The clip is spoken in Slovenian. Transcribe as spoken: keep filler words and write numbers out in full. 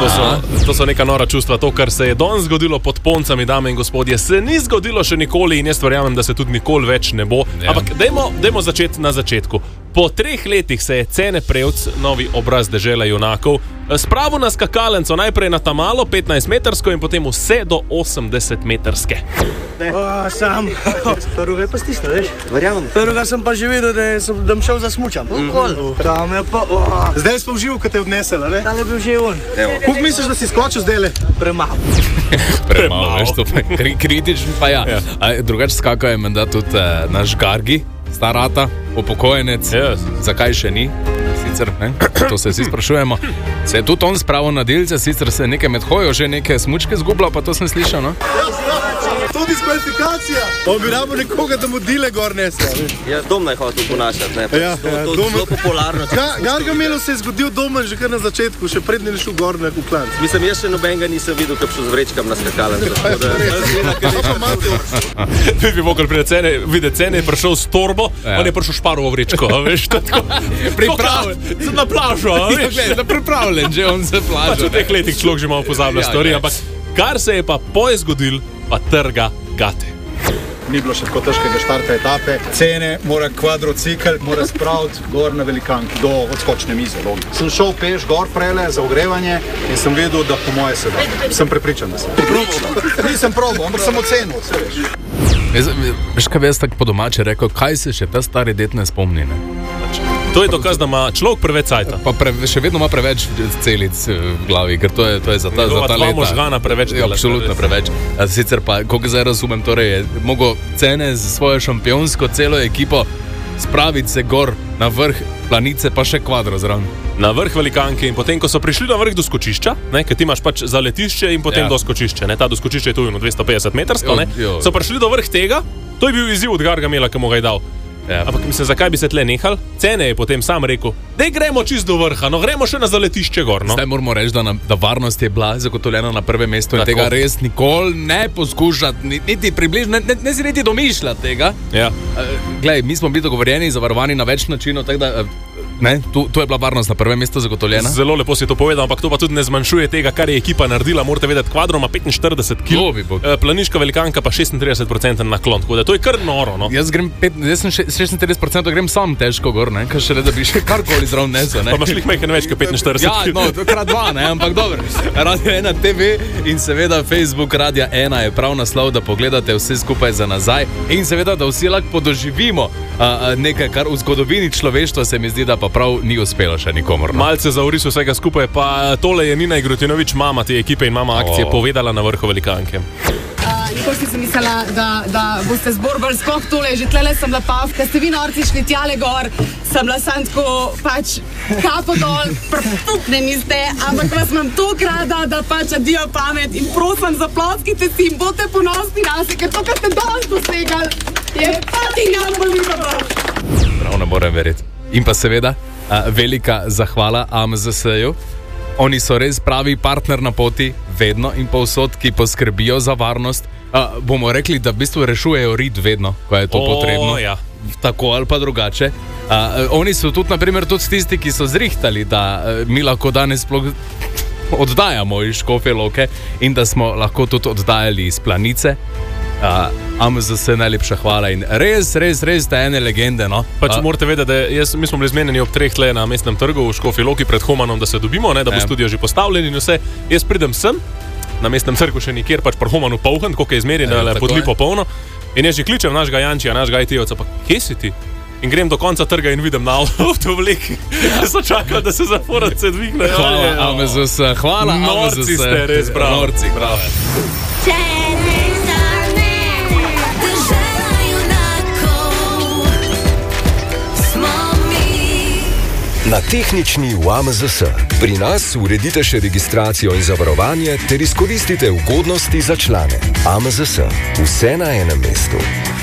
To so, to so neka nora čustva. To, kar se je danes zgodilo pod Poncami, dame in gospodje, se ni zgodilo še nikoli in jaz verjamem, da se tudi nikoli več ne bo. Ja. Ampak dajmo, dajmo začeti na začetku. Po treh letih se je Cene Prevc, novi obraz dežela junakov, spravil na skakalnico, najprej na tamalo petnajstmetrsko in potem vse do osemdesetmetrske. O, sam, prvega je pa stisnil, veš? Verjamem. Prvega sem pa že videl, da sem da šel za smučam. Mm. Tam je pa... O. Zdaj smo užival, ko te je odnesela, ne? Tam je bil že on. Kako misliš, da si skočil zdaj le? Premalo. Premalo, veš, to pa je kri, kritičen, pa ja. ja. Drugače skakal je menda tudi uh, naš Gargi, starata, upokojenec. Yes. Zakaj še ni? Sicer, ne? To se vsi sprašujemo. Se je tudi on spravil na delce, sicer se nekaj med hojo že neke smučke zgubljal, pa to sem slišal, no? To je diskvalifikacija. On bi rabo nekoga, da mu dile gor nese. Ja, Domna je hotel ponašati, ne? Ja, to, ja, to je zelo popularno. Ga, Gargamelu se je zgodil Domen že kar na začetku, še prednji ni šel gor na kuklanc. Mislim, jaz še nobenega nisem videl, kak šel z vrečkam na skakalnico. Ti bi mogel pri Cene, videti, Cene je prišel s torbo, ja. On je prišel šparovo vrečko, veš, tako. Pripravljen, sem na plažo, veš. Ja, pripravljen, že on se plažo. Pač v teh letih človek že malo pozablja ja, stvari, ja. Ampak kar se je pa poje zgodil, pa trga gate. Ni bilo še tako težkega štarta etape. Cene mora kvadrocikl, mora spraviti gor na velikanki do odskočne mize. Sem šel peš gor prele za ogrevanje in sem videl, da po moje se da. Sem prepričan, da sem. Nisem probal, ampak sem ocenil. Veš, kaj bi jaz tako po domače rekel, kaj se še ta stari det ne spomni, ne? To je dokaz, da ima človek preveč cajta. Pa pre, še vedno ima preveč celic v glavi, ker to je, to je za ta, za ta leta. Možgana preveč dela. Absolutno preveč. A sicer pa, koliko zdaj razumem, torej je mogo Cene z svojo šampionsko celo ekipo spraviti se gor na vrh planice, pa še kvadro zraven. Na vrh velikanke in potem, ko so prišli na vrh do skočišča, ne, ker ti imaš pač zaletišče in potem ja. Do skočišče, ne, ta do skočišče je tu in dvestopetdesetmetrsko, ne, jo, jo. So prišli do vrh tega, to je bil izziv od Gargamela, ki mu ga je dal. Ja. Ampak mislim, zakaj bi se tle nehal? Cene je potem sam rekel, dej gremo čist do vrha, no gremo še na zaletišče gor, no. Zdaj moramo reči, da, na, da varnost je bila zagotovljena na prvem mestu in tako. Tega res nikoli ne poskušati, niti približno, ne, ne si niti domišljati tega. Ja. Uh, glej, mi smo bili dogovorjeni, zavarovani na več načinov, tako da... Uh, Ne, tu, tu je bila varnost na prvem mestu zagotovljena. Zelo lepo si to povedal, ampak to pa tudi ne zmanjšuje tega, kar je ekipa naredila. Morate vedeti, kvadro ima petinštirideset kilogramov, planiška velikanka pa šestintrideset procentov naklon, tako da to je kar noro, no. Jaz grem, pet, jaz sem šestintrideset procentov grem sam težko gor, ne, kar še le, da bi še karkoli zraven nesel, ne. Pa imaš lih majhen več kot petinštirideset kilogramov. Ja, no, krat dva, ne, ampak dobro. Radio ena te ve in seveda Facebook Radia ena je prav naslov, da pogledate vse skupaj za nazaj in seveda, da vsi lahko podoživimo a, a, nekaj, kar v zgodovini človeštva se mi zdi, da pa prav ni uspelo še nikomor. No? Malce za oris vsega skupaj, pa tole je Nina Igrutinovič, mama te ekipe in mama akcije, oh. povedala na vrhu velikanke. Uh, nikoli si mislila, da, da boste zborbali skoh tole, že tlele sem bila pav, kad ste vi norci šli tjale gor, sem bila sam tako pač kapo dol, prputne niste, ampak vas imam toliko rada, da pač adijo pamet in prosim, zaploskite si in bote ponosni nase, ker to, kad ste danes dosegali, je fucking unbelievable. Prav ne morem veriti. In pa seveda, uh, velika zahvala A M Z S-ju. Oni so res pravi partner na poti, vedno in povsod, ki poskrbijo za varnost. Uh, bomo rekli, da v bistvu rešujejo rit vedno, ko je to o, potrebno. Ja. Tako ali pa drugače. Uh, oni so tudi, naprimer, tudi tisti, ki so zrihtali, da uh, mi lahko danes sploh oddajamo iz Škofje Loke in da smo lahko tudi oddajali iz Planice. Uh, A M Z S najlepša hvala in res, res, res ste ene legende, no. Pač uh, morate vedeti, da jaz, mi smo bili zmenjeni ob treh tle na mestnem trgu v Škofji Loki pred Homanom, da se dobimo, ne, da bo ja. Studio že postavljen in vse. Jaz pridem sem, na mestnem trgu še nikjer, pač pri Homanu polhen, koliko je izmerjen, ja, pod lipo polno. In jaz že kličem našega Jančija, našega I T-ovca, pa kje si ti? In grem do konca trga in vidim na avtovleki. Jaz so čakal, da se zaporadce dvigne. Hvala, A M Z S, hvala, A M Z S. Norci ste, res prav. Norci, prav. Na tehnični v A M Z S. Pri nas uredite še registracijo in zavarovanje ter izkoristite ugodnosti za člane. A M Z S. Vse na enem mestu.